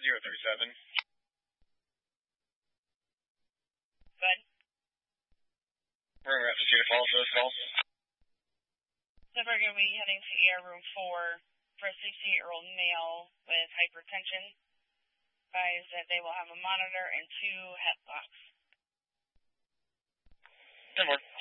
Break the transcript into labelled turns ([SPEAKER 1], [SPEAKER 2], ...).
[SPEAKER 1] 037.
[SPEAKER 2] Good.
[SPEAKER 1] We're going to Cedar Falls for this call.
[SPEAKER 2] So we're going to be heading to ER room 4 for a 68-year-old male with hypertension. Advise that they will have a monitor and 2 head locks.
[SPEAKER 1] 10 more.